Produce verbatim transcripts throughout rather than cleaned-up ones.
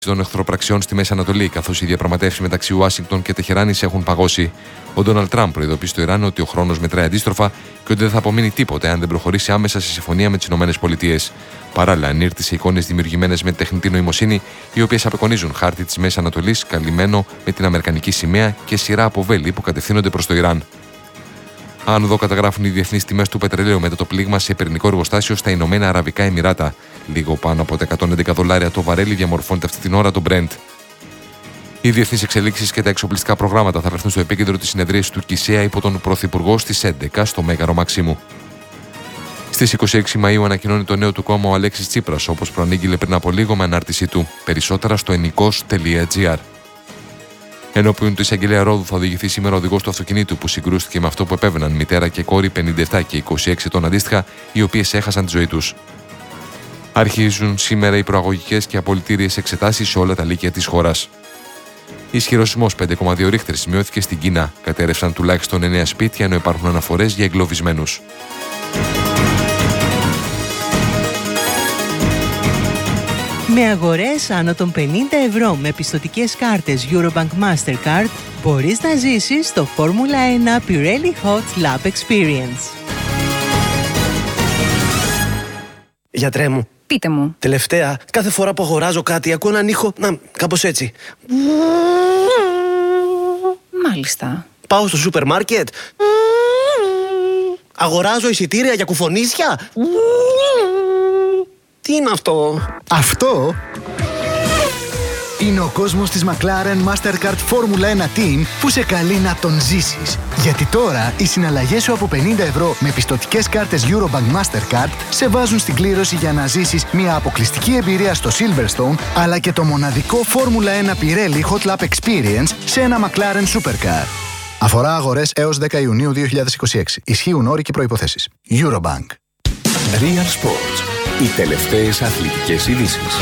των εχθροπραξιών στη Μέση Ανατολή, καθώς οι διαπραγματεύσεις μεταξύ Ουάσιγκτον και Τεχεράνης έχουν παγώσει. Ο Ντόναλντ Τραμπ προειδοποίησε στο Ιράν ότι ο χρόνος μετράει αντίστροφα και ότι δεν θα απομείνει τίποτε αν δεν προχωρήσει άμεσα σε συμφωνία με τις ΗΠΑ. Παράλληλα, ανήρτησε εικόνες δημιουργημένες με τεχνητή νοημοσύνη, οι οποίες απεικονίζουν χάρτη της Μέσης Ανατολής καλυμμένο με την αμερικανική σημαία και σειρά από βέλη που κατευθύνονται προς το Ιράν. Άνοδο καταγράφουν οι διεθνείς τιμές του πετρελαίου μετά το πλήγμα σε πυρηνικό εργοστάσιο στα Ηνωμένα Αραβικά Εμιράτα. Λίγο πάνω από τα εκατόν έντεκα δολάρια το βαρέλι διαμορφώνεται αυτή την ώρα το Brent. Οι διεθνείς εξελίξεις και τα εξοπλιστικά προγράμματα θα βρεθούν στο επίκεντρο της συνεδρίας του ΚΙΣΕΑ υπό τον Πρωθυπουργό στις έντεκα στο Μέγαρο Μαξίμου. Στις είκοσι έξι Μαΐου ανακοινώνει το νέο του κόμμα ο Αλέξης Τσίπρας, όπως προανήγγειλε πριν από λίγο με ανάρτησή του. Περισσότερα στο ενικός τελεία τζι άρ. Ενώπιον του εισαγγελέα Ρόδου θα οδηγηθεί σήμερα ο οδηγός του αυτοκινήτου που συγκρούστηκε με αυτό που επέβαιναν μητέρα και κόρη πενήντα επτά και είκοσι έξι ετών αντίστοιχα, οι οποίες έχασαν τη ζωή τους. Αρχίζουν σήμερα οι προαγωγικές και απολυτήριες εξετάσεις σε όλα τα λύκεια της χώρας. Ισχυρός σεισμός πέντε κόμμα δύο ρίχτερ σημειώθηκε στην Κίνα. Κατέρευσαν τουλάχιστον εννέα σπίτια, ενώ υπάρχουν αναφορές για εγκλωβισμένους. Με αγορές άνω των πενήντα ευρώ με πιστωτικές κάρτες Eurobank Mastercard μπορείς να ζήσεις το Φόρμουλα ένα Pirelli Hot Lap Experience. Γιατρέ μου. Πείτε μου. Τελευταία, κάθε φορά που αγοράζω κάτι ακούω έναν ήχο, να, κάπως έτσι. Μάλιστα. Πάω στο σούπερ μάρκετ. Αγοράζω εισιτήρια για κουφονίσια. Τι είναι αυτό? Αυτό είναι ο κόσμος της McLaren Mastercard Φόρμουλα ένα Team που σε καλεί να τον ζήσεις. Γιατί τώρα οι συναλλαγές σου από πενήντα ευρώ με πιστωτικές κάρτες Eurobank Mastercard σε βάζουν στην κλήρωση για να ζήσεις μια αποκλειστική εμπειρία στο Silverstone, αλλά και το μοναδικό Φόρμουλα ένα Pirelli Hot Lap Experience σε ένα McLaren Supercar. Αφορά αγορές έως δέκα Ιουνίου δύο χιλιάδες είκοσι έξι. Ισχύουν όροι και προϋποθέσεις. Eurobank. Real Sports. Οι τελευταίες αθλητικές ειδήσεις.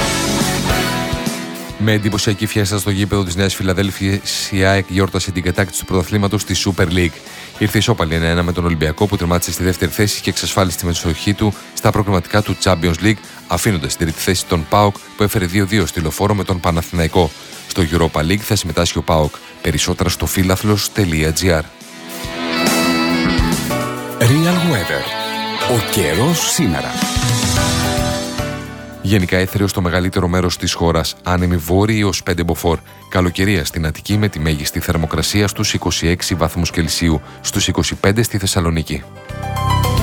Με εντυπωσιακή φιέστα στο γήπεδο της Νέας Φιλαδέλφειας, η ΑΕΚ γιόρτασε την κατάκτηση του πρωταθλήματος στη Super League. Ήρθε ισόπαλη ένα ένα με τον Ολυμπιακό που τερμάτισε στη δεύτερη θέση και εξασφάλισε τη μετσοχή του στα προκριματικά του Champions League, αφήνοντας στην τρίτη θέση τον ΠΑΟΚ που έφερε δύο δύο στη Λεωφόρο με τον Παναθηναϊκό. Στο Europa League θα συμμετάσχει ο ΠΑΟΚ. Περισσότερα στο φίλαθλος τελεία τζι άρ. Real Weather. Ο καιρός σήμερα. Γενικά έθριο στο μεγαλύτερο μέρος της χώρας, άνεμη βόρειοι ως πέντε μποφόρ. Καλοκαιρία στην Αττική με τη μέγιστη θερμοκρασία στους είκοσι έξι βαθμούς Κελσίου, στους είκοσι πέντε στη Θεσσαλονίκη.